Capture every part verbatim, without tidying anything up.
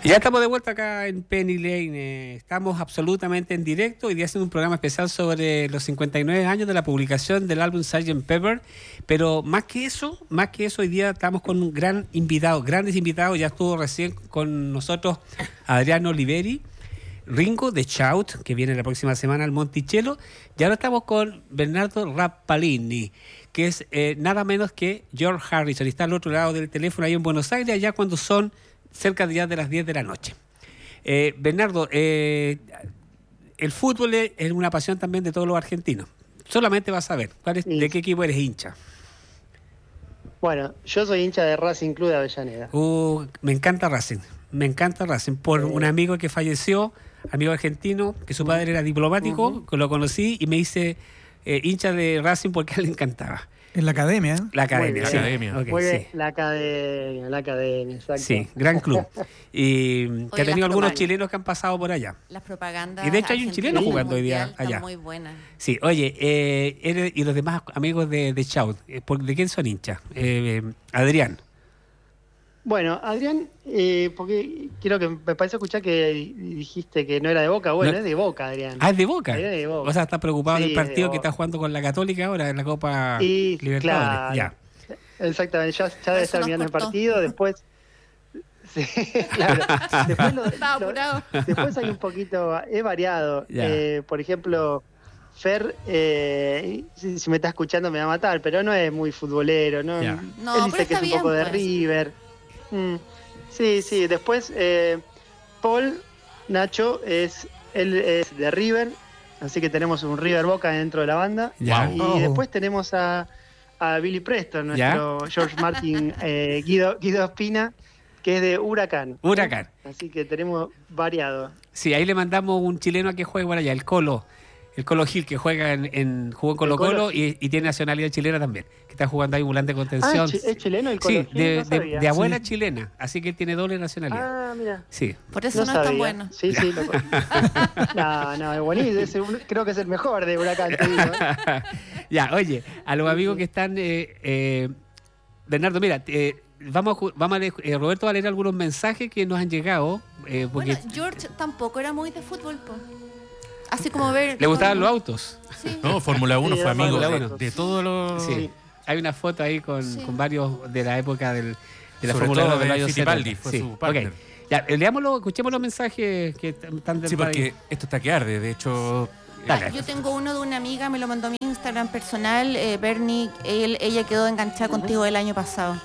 Ya estamos de vuelta acá en Penny Lane. Eh, estamos absolutamente en directo. Hoy día haciendo un programa especial sobre los cincuenta y nueve años de la publicación del álbum sergeant Pepper. Pero más que eso, más que eso, hoy día estamos con un gran invitado, grandes invitados. Ya estuvo recién con nosotros Adriano Oliveri, Ringo de Shout, que viene la próxima semana al Monticello. Y ahora estamos con Bernardo Rapalini, que es eh, nada menos que George Harrison. Y está al otro lado del teléfono ahí en Buenos Aires, allá cuando son cerca de ya de las diez de la noche. Eh, Bernardo, eh, el fútbol es una pasión también de todos los argentinos. Solamente vas a ver, ¿cuál es, ¿de qué equipo eres hincha? Bueno, yo soy hincha de Racing Club de Avellaneda. Uh, me encanta Racing, me encanta Racing, por eh. un amigo que falleció, amigo argentino, que su padre era diplomático, uh-huh. que lo conocí y me hice eh, hincha de Racing porque a él le encantaba. En la academia, ¿eh? La academia, sí. La academia. Okay, Muy bien, sí. La academia, la academia, exacto. Sí, gran club. Y Oye, que ha tenido algunos propagandas. chilenos que han pasado por allá. Las propagandas. Y de hecho hay un chileno jugando hoy día allá. Muy buena. Sí, oye, eh, eres, y los demás amigos de, de Shout, ¿de quién son hinchas? Eh, Adrián. Bueno, Adrián, eh, porque quiero que me parece escuchar que dijiste que no era de Boca. Bueno, no. es de Boca, Adrián. Ah, es de Boca. Es de Boca. O sea, está preocupado sí, del partido que está jugando con la Católica ahora en la Copa y, Libertadores. Claro, ya. Exactamente, ya, ya debe estar mirando el partido, después... Sí, claro. Después, lo, lo, después hay un poquito... Es variado. Eh, por ejemplo... Fer, eh, si, si me está escuchando me va a matar, pero no es muy futbolero, ¿no? Yeah. No, él dice que es un bien, poco de pues. River. Mm. Sí, sí, después eh, Paul Nacho es él es de River, así que tenemos un River Boca dentro de la banda. Yeah. Y oh. después tenemos a, a Billy Preston, nuestro yeah. George Martin eh, Guido, Guido Espina, que es de Huracán. Huracán. Así que tenemos variado. Sí, ahí le mandamos un chileno a que juegue por allá, el Colo. El Colo Gil, que juega en, en jugó en Colo Colo, Colo y, y tiene nacionalidad chilena también, que está jugando ahí volante de contención. Ah, ¿es chileno el Colo Sí, Gil? de, No de, sabía. de abuela sí. chilena, así que tiene doble nacionalidad. Ah, mira. Sí. Por eso no, no sabía. es tan bueno. Sí, sí. Lo... no, no, es buenísimo. Es el, creo que es el mejor de Huracán, te digo. ¿eh? Ya, oye, a los amigos que están... Eh, eh, Bernardo, mira, eh, vamos, a, vamos a leer, eh, Roberto va a leer algunos mensajes que nos han llegado. Eh, porque... Bueno, George tampoco era muy de fútbol, po. Así como ver... ¿Le gustaban como... los autos? Sí. No, Fórmula uno sí, fue amigo de, uno. de todos los... Sí. Hay una foto ahí con, sí. con varios de la época del, de la Sobre Fórmula uno de del año Fittipaldi, fue sí. su partner. Okay. Ya, leámoslo, escuchemos los mensajes que están del Sí, porque país. esto está que arde, de hecho... Ah, yo tengo uno de una amiga, me lo mandó a mi Instagram personal, eh, Bernie, él, ella quedó enganchada contigo el año pasado.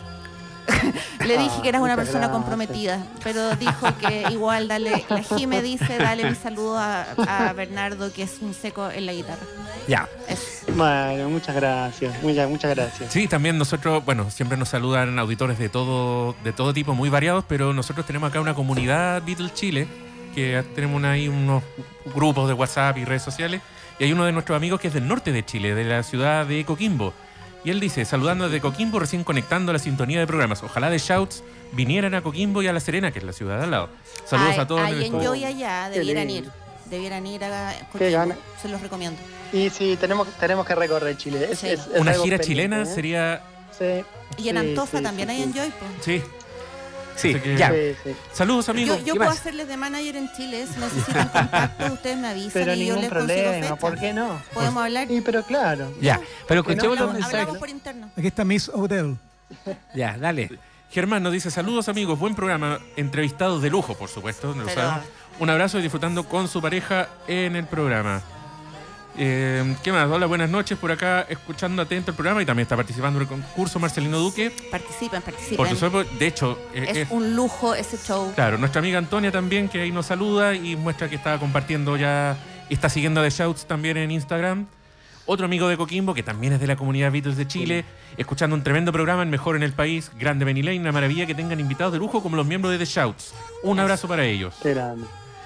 Le dije que eras una persona gracias. comprometida, pero dijo que igual, dale, la Jime dice, dale mi saludo a, a Bernardo, que es un seco en la guitarra. Ya. Eso. Bueno, muchas gracias, muchas, muchas gracias. Sí, también nosotros, bueno, siempre nos saludan auditores de todo, de todo tipo, muy variados, pero nosotros tenemos acá una comunidad Beatles Chile, que tenemos una, ahí unos grupos de WhatsApp y redes sociales, y hay uno de nuestros amigos que es del norte de Chile, de la ciudad de Coquimbo. Y él dice, saludando desde Coquimbo, recién conectando la sintonía de programas. Ojalá de Shouts vinieran a Coquimbo y a La Serena, que es la ciudad de al lado. Saludos ay, a todos. Ahí en Yo y allá debieran ir. Debieran ir a Coquimbo. Se los recomiendo. Y sí, tenemos, tenemos que recorrer Chile. Es, sí. es, es una gira pendiente, chilena ¿eh? sería... Sí. Y en sí, Antofa sí, también sí, hay sí. Enjoy, pues. Sí. Sí, que, ya. Sí, sí. Saludos, amigos. Yo, yo puedo hacerles de manager en Chile. Si necesitan contacto, ustedes me avisan. Pero y ningún yo les problema, consigo fecha. ¿por qué no? Podemos hablar. Sí, pero claro. Ya, pero Que no escuchemos los Hablamos, mensajes. hablamos por interno. Aquí está Miss Hotel. Ya, dale. Germán nos dice, saludos amigos, buen programa, entrevistados de lujo, por supuesto, no lo Pero- sabemos. Un abrazo y disfrutando con su pareja en el programa. Eh, ¿Qué más? Hola, buenas noches por acá, escuchando atento el programa y también está participando en el concurso Marcelino Duque. Participen, participen. Por supuesto, de hecho, eh, es, es- un lujo ese show. claro, nuestra amiga Antonia también, que ahí nos saluda y muestra que está compartiendo ya, y está siguiendo a The Shouts también en Instagram. Otro amigo de Coquimbo, que también es de la comunidad Beatles de Chile, escuchando un tremendo programa, el mejor en el país, grande Penny Lane, una maravilla que tengan invitados de lujo como los miembros de The Shouts. Un abrazo para ellos. Qué grande.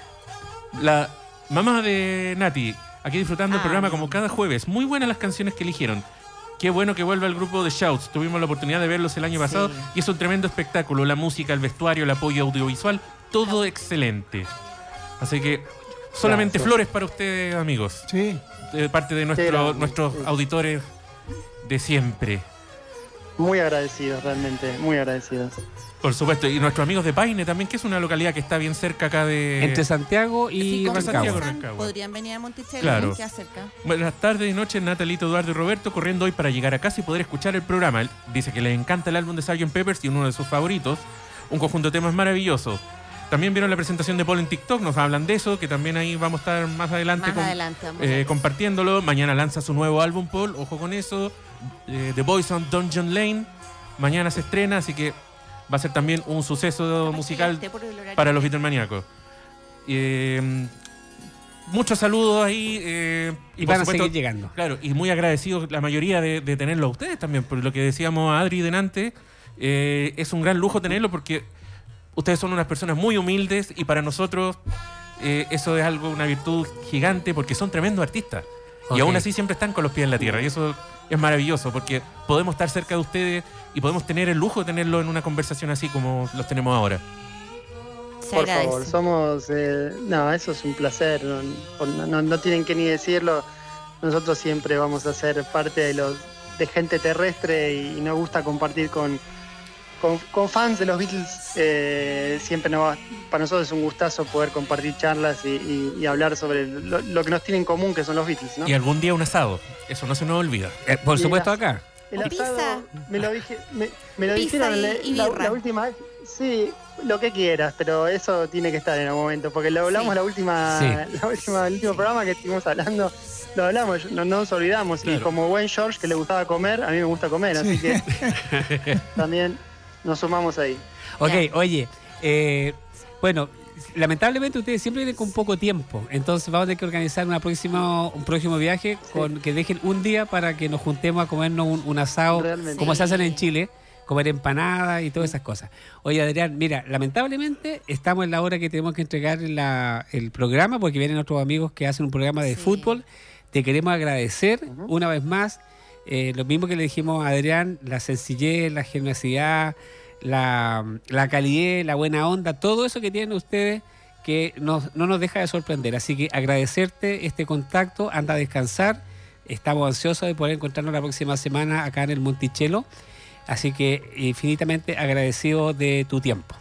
La mamá de Nati, aquí disfrutando el Ah, programa bien. como cada jueves. Muy buenas las canciones que eligieron. Qué bueno que vuelva el grupo de Shouts. Tuvimos la oportunidad de verlos el año pasado Sí. y es un tremendo espectáculo. La música, el vestuario, el apoyo audiovisual, todo excelente. Así que solamente Gracias. flores para ustedes, amigos. Sí. De parte de nuestro, grande. nuestros Sí. auditores de siempre. Muy agradecidos, realmente, muy agradecidos. Por supuesto, y nuestros amigos de Paine también, que es una localidad que está bien cerca acá de... Entre Santiago y sí, Rancagua. Rancagua. Podrían venir a Monticello, claro. que acerca. Buenas tardes y noches, Natalito, Eduardo y Roberto, corriendo hoy para llegar a casa y poder escuchar el programa. Él dice que le encanta el álbum de sergeant Pepper's y uno de sus favoritos, un conjunto de temas maravillosos. También vieron la presentación de Paul en TikTok, nos hablan de eso, que también ahí vamos a estar más adelante, más con, adelante vamos eh, compartiéndolo. Mañana lanza su nuevo álbum, Paul, ojo con eso. Eh, The Boys on Dungeon Lane, mañana se estrena, así que va a ser también un suceso musical para los Beatlemaníacos. Eh, muchos saludos ahí. Eh, y van a seguir llegando. Claro, y muy agradecidos la mayoría de, de tenerlo a ustedes también, por lo que decíamos a Adri delante. Eh, es un gran lujo tenerlo porque ustedes son unas personas muy humildes y para nosotros eh, eso es algo, una virtud gigante porque son tremendos artistas. Okay. Y aún así siempre están con los pies en la tierra y eso es maravilloso porque podemos estar cerca de ustedes y podemos tener el lujo de tenerlo en una conversación así como los tenemos ahora. Se Por agradece. favor, somos... Eh, no, eso es un placer, no, no, no tienen que ni decirlo. Nosotros siempre vamos a ser parte de los de gente terrestre y, y nos gusta compartir con, con, con fans de los Beatles. Eh, siempre nos va, para nosotros es un gustazo poder compartir charlas y, y, y hablar sobre lo, lo que nos tiene en común, que son los Beatles, ¿no? Y algún día un asado, eso no se nos olvida. Eh, por supuesto acá. El asado, pizza. me lo, dije, me, me lo Pizza dijeron y- y la, birra. la última vez. Sí, lo que quieras, pero eso tiene que estar en algún momento, porque lo hablamos Sí. la última, Sí. la última, el último programa que estuvimos hablando, lo hablamos, no, no nos olvidamos. Claro. Y como buen George que le gustaba comer, a mí me gusta comer, así que también nos sumamos ahí. Ok, Ya. oye, eh, bueno, lamentablemente ustedes siempre vienen con poco tiempo, entonces vamos a tener que organizar una próxima, un próximo viaje con que dejen un día para que nos juntemos a comernos un, un asado, Realmente. como se hacen en Sí. Chile, comer empanadas y todas esas cosas. Oye, Adrián, mira, lamentablemente estamos en la hora que tenemos que entregar la- el programa porque vienen otros amigos que hacen un programa de Sí. fútbol. Te queremos agradecer Ujú. una vez más, eh, lo mismo que le dijimos a Adrián, la sencillez, la generosidad, la, la calidez, la buena onda, todo eso que tienen ustedes que nos- no nos deja de sorprender. Así que agradecerte este contacto, anda a descansar. Estamos ansiosos de poder encontrarnos la próxima semana acá en el Monticello. Así que infinitamente agradecido de tu tiempo.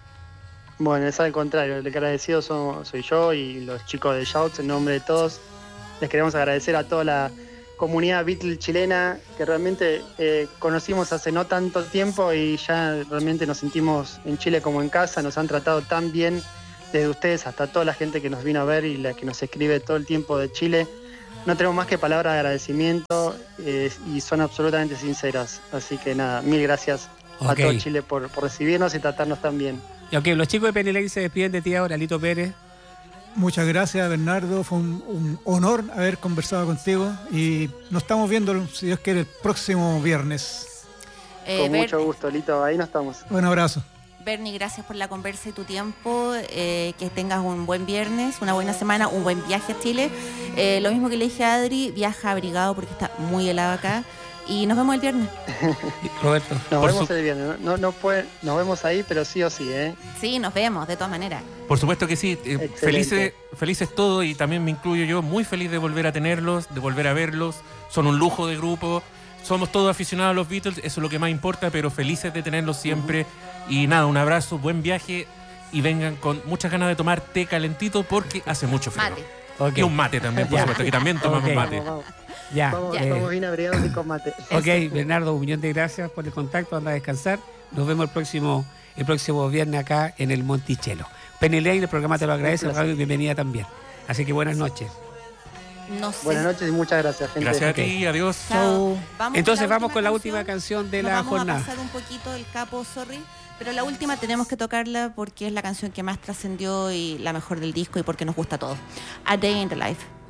Bueno, es al contrario, el agradecido so- soy yo y los chicos de Shouts, en nombre de todos. Les queremos agradecer a toda la comunidad Beatle chilena que realmente eh, conocimos hace no tanto tiempo y ya realmente nos sentimos en Chile como en casa, nos han tratado tan bien desde ustedes hasta toda la gente que nos vino a ver y la que nos escribe todo el tiempo de Chile. No tenemos más que palabras de agradecimiento eh, y son absolutamente sinceras. Así que nada, mil gracias Ok. a todo Chile por, por recibirnos y tratarnos tan bien. Y ok, los chicos de Penilei se despiden de ti ahora, Lito Pérez. Muchas gracias, Bernardo. Fue un, un honor haber conversado contigo y nos estamos viendo, si Dios quiere, el próximo viernes. Eh, Con Ber- mucho gusto, Lito. Ahí no estamos. Un abrazo. Bernie, gracias por la conversa y tu tiempo. Eh, que tengas un buen viernes, una buena semana, un buen viaje a Chile. Eh, lo mismo que le dije a Adri, viaja abrigado porque está muy helado acá. Y nos vemos el viernes. Roberto. Nos Por vemos su- el viernes. No, no puede, nos vemos ahí, pero sí o sí, ¿eh? Sí, nos vemos, de todas maneras. Por supuesto que sí, eh, Excelente. felices, felices todos y también me incluyo yo, muy feliz de volver a tenerlos, de volver a verlos, son un lujo de grupo, somos todos aficionados a los Beatles, eso es lo que más importa, pero felices de tenerlos siempre y nada, un abrazo, buen viaje y vengan con muchas ganas de tomar té calentito porque hace mucho frío. Mate. Ok, Y un mate también, por Ya. supuesto, que también tomamos Ok. mate. Vamos, vamos. ya. Vamos, eh, vamos bien abrigados y con mate. ok, Bernardo, un millón de gracias por el contacto, anda a descansar. Nos vemos el próximo, el próximo viernes acá en el Monticello. Penilei, el programa te lo agradece, Un placer. radio y bienvenida también. Así que buenas noches. No sé. Buenas noches y muchas gracias, gente. Gracias a Ok. ti, adiós. Chao. Vamos Entonces con la vamos con la canción. última canción de Nos la vamos jornada. a pasar un poquito el capo, sorry. Pero la última tenemos que tocarla porque es la canción que más trascendió y la mejor del disco y porque nos gusta a todos. A Day in the Life.